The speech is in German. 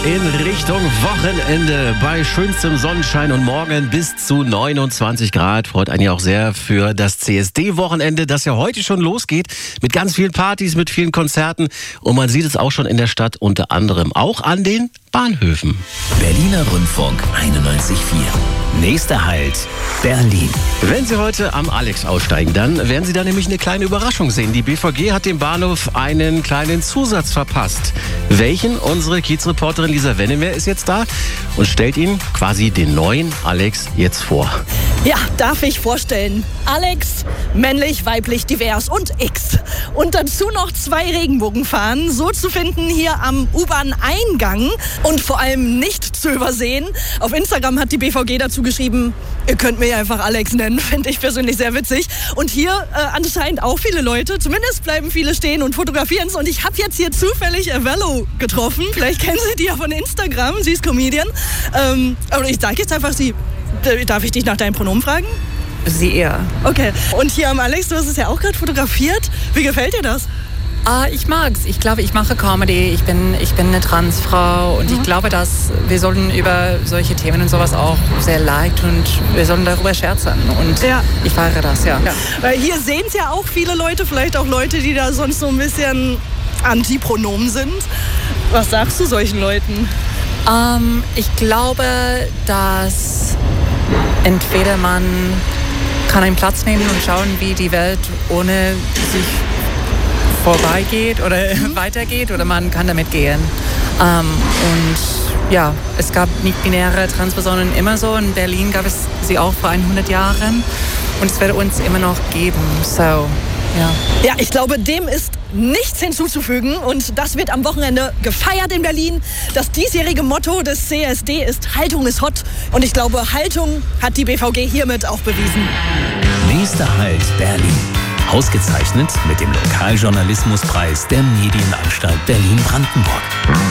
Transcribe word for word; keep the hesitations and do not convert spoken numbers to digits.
in Richtung Wochenende bei schönstem Sonnenschein und morgen bis zu neunundzwanzig Grad. Freut einen ja auch sehr für das C S D-Wochenende, das ja heute schon losgeht mit ganz vielen Partys, mit vielen Konzerten. Und man sieht es auch schon in der Stadt, unter anderem auch an den Bahnhöfen. Berliner Rundfunk einundneunzig Komma vier. Nächster Halt, Berlin. Wenn Sie heute am Alex aussteigen, dann werden Sie da nämlich eine kleine Überraschung sehen. Die B V G hat dem Bahnhof einen kleinen Zusatz verpasst. Welchen? Unsere Kiezreporterin Lisa Wennemer ist jetzt da und stellt Ihnen quasi den neuen Alex jetzt vor. Ja, darf ich vorstellen. Alex, männlich, weiblich, divers und X. Und dazu noch zwei Regenbogenfahnen, so zu finden hier am U-Bahn-Eingang und vor allem nicht zu übersehen. Auf Instagram hat die B V G dazu geschrieben, ihr könnt mich einfach Alex nennen, finde ich persönlich sehr witzig. Und hier äh, anscheinend auch viele Leute, zumindest bleiben viele stehen und fotografieren es. Und ich habe jetzt hier zufällig Avello getroffen. Vielleicht kennen Sie die ja von Instagram, sie ist Comedian. Ähm, aber ich sage jetzt einfach, sie, darf ich dich nach deinen Pronomen fragen? Sie eher. Okay. Und hier am Alex, du hast es ja auch gerade fotografiert. Wie gefällt dir das? Ah, ich mag's. Ich glaube, ich mache Comedy. Ich bin, ich bin eine Transfrau und mhm. ich glaube, dass wir sollten über solche Themen und sowas auch sehr leicht und wir sollen darüber scherzen. Und ja. ich feiere das, ja. ja. Weil hier sehen es ja auch viele Leute, vielleicht auch Leute, die da sonst so ein bisschen Antipronomen sind. Was sagst du solchen Leuten? Ähm, ich glaube, dass entweder man kann einen Platz nehmen und schauen, wie die Welt ohne sich vorbeigeht oder mhm. weitergeht oder man kann damit gehen. Ähm, und ja, es gab nicht-binäre Transpersonen immer so. In Berlin gab es sie auch vor hundert Jahren und es wird uns immer noch geben. So, ja. Ja, ich glaube, dem ist nichts hinzuzufügen und das wird am Wochenende gefeiert in Berlin. Das diesjährige Motto des C S D ist Haltung ist hot und ich glaube, Haltung hat die B V G hiermit auch bewiesen. Nächster Halt, Berlin. Ausgezeichnet mit dem Lokaljournalismuspreis der Medienanstalt Berlin-Brandenburg.